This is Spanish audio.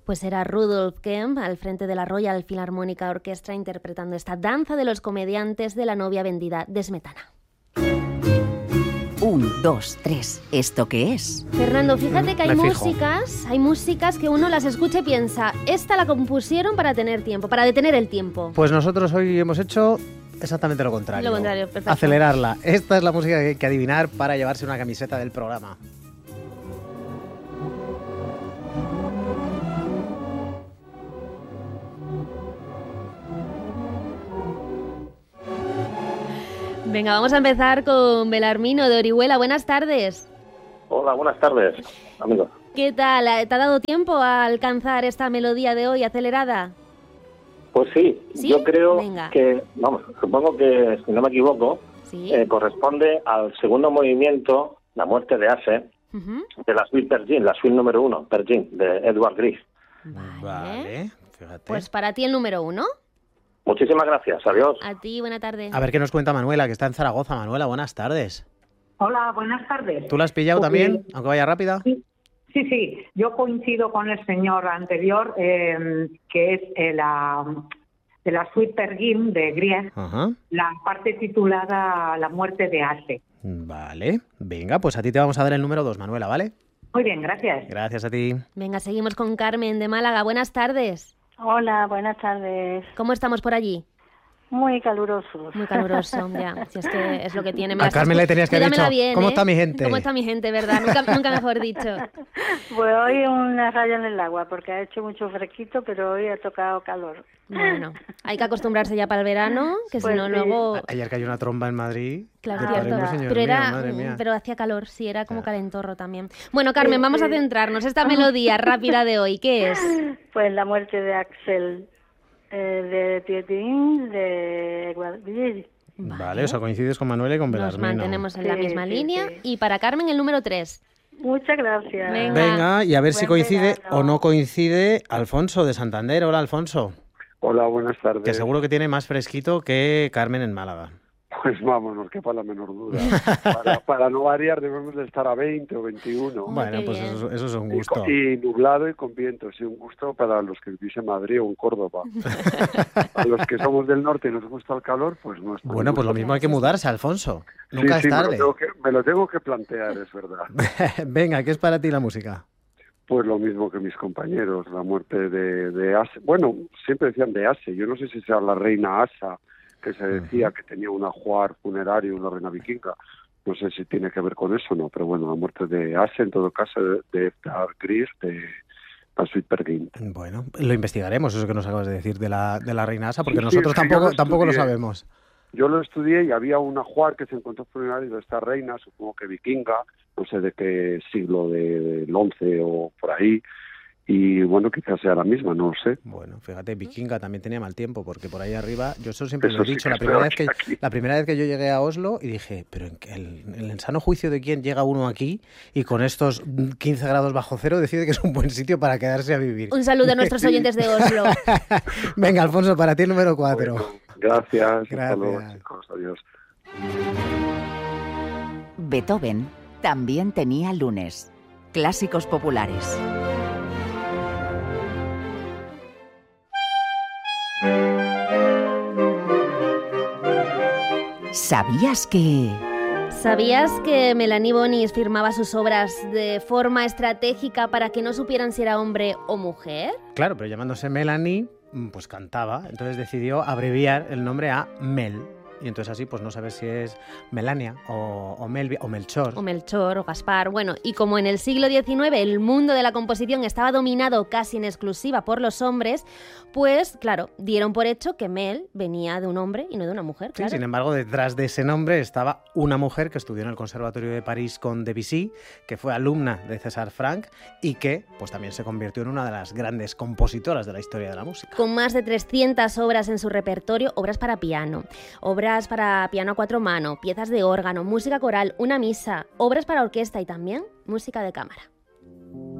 Pues era Rudolf Kemp al frente de la Royal Philharmonic Orchestra interpretando esta danza de los comediantes de la novia vendida de Smetana. 1, 2, 3. ¿Esto qué es? Fernando, fíjate que Me fijo. hay músicas que uno las escucha y piensa, esta la compusieron para tener tiempo, para detener el tiempo. Pues nosotros hoy hemos hecho exactamente lo contrario. Lo contrario, perfecto. Acelerarla. Esta es la música que hay que adivinar para llevarse una camiseta del programa. Venga, vamos a empezar con Belarmino de Orihuela. Buenas tardes. Hola, buenas tardes, amigos. ¿Qué tal? ¿Te ha dado tiempo a alcanzar esta melodía de hoy acelerada? Pues sí, ¿Sí? yo creo Venga. que, supongo que, si no me equivoco, Sí. corresponde al segundo movimiento, La muerte de Ace, Ujú. de la suite Pergin, la suite número 1, Pergin, de Edward Grieg. Vale. Fíjate. Pues para ti el número 1. Muchísimas gracias, adiós. A ti, buena tarde. A ver qué nos cuenta Manuela, que está en Zaragoza. Manuela, buenas tardes. Hola, buenas tardes. ¿Tú la has pillado Pues, también, aunque vaya rápida? Sí, yo coincido con el señor anterior, que es de la suite Pergin de Grieg, Ajá. la parte titulada La muerte de Ace. Vale. Venga, pues a ti te vamos a dar el número 2, Manuela, ¿vale? Muy bien, gracias. Gracias a ti. Venga, seguimos con Carmen de Málaga. Buenas tardes. Hola, buenas tardes. ¿Cómo estamos por allí? Muy calurosos. Muy caluroso, ya. Si es que es lo que tiene. A Carmen le tenías que haber Cuídamela dicho, bien, ¿cómo ¿eh? está mi gente? ¿Cómo está mi gente, verdad? Nunca mejor dicho. Pues hoy una raya en el agua, porque ha hecho mucho fresquito, pero hoy ha tocado calor. Bueno, hay que acostumbrarse ya para el verano, que Pues si no sí. luego... Ayer cayó una tromba en Madrid. Claro, Madre cierto. mía, señor Pero mío, era, madre mía. pero hacía calor, sí, era como calentorro también. Bueno, Carmen, vamos a centrarnos. Esta melodía rápida de hoy, ¿qué es? Pues la muerte de Axel de Tietin, de Guadalquivir. Vale, o sea, coincides con Manuela y con Nos Belarmino. mantenemos en la Sí, misma sí, línea. sí. Y para Carmen, el número 3. Muchas gracias. Venga. Venga, y a ver si Buen coincide verano. o no coincide Alfonso de Santander. Hola, Alfonso. Hola, buenas tardes. Que seguro que tiene más fresquito que Carmen en Málaga. Pues vámonos, que para la menor duda. Para no variar debemos de estar a 20 o 21. Bueno, qué pues bien. eso es un Y gusto. y nublado y con viento, sí, un gusto para los que vivís en Madrid o en Córdoba. A los que somos del norte y nos gusta el calor, pues no está. Bueno, pues lo mismo hay que mudarse, Alfonso. Nunca Sí, es tarde. me lo tengo que plantear, es verdad. Venga, ¿qué es para ti la música? Pues lo mismo que mis compañeros, la muerte de Ase. Bueno, siempre decían de Ase, yo no sé si sea la reina Asa, que se decía que tenía un ajuar funerario, una reina vikinga. No sé si tiene que ver con eso o no, pero bueno, la muerte de Ase, en todo caso, de Edvard Grieg, de la suite Pergin. Bueno, lo investigaremos, eso que nos acabas de decir de la reina Asa, porque Sí, nosotros es que yo tampoco lo estudié. sabemos. Yo lo estudié y había un ajuar que se encontró funerario de esta reina, supongo que vikinga, no sé de qué siglo, del 11 o por ahí, y bueno, quizás sea la misma, no lo sé. Bueno, fíjate, vikinga también tenía mal tiempo, porque por ahí arriba, yo eso siempre Eso lo he sí dicho, que la es primera, peor vez que, que aquí. la primera vez que yo llegué a Oslo y dije, pero en el sano juicio de quién llega uno aquí y con estos 15 grados bajo cero decide que es un buen sitio para quedarse a vivir. Un saludo a nuestros oyentes de Oslo. Venga, Alfonso, para ti el número 4. Bueno, gracias. Hasta Gracias. luego, chicos. Adiós. Beethoven también tenía lunes. Clásicos populares. ¿Sabías que...? ¿Sabías que Melanie Bonis firmaba sus obras de forma estratégica para que no supieran si era hombre o mujer? Claro, pero llamándose Melanie, pues cantaba, entonces decidió abreviar el nombre a Mel. Y entonces así pues no sabes si es Melania o Melvia o Melchor. O Melchor o Gaspar. Bueno, y como en el siglo XIX el mundo de la composición estaba dominado casi en exclusiva por los hombres, pues claro, dieron por hecho que Mel venía de un hombre y no de una mujer. Sí, Claro. sin embargo, detrás de ese nombre estaba una mujer que estudió en el Conservatorio de París con Debussy, que fue alumna de César Franck y que pues también se convirtió en una de las grandes compositoras de la historia de la música. Con más de 300 obras en su repertorio, obras para piano, obras para piano a 4 manos, piezas de órgano, música coral, una misa, obras para orquesta y también música de cámara.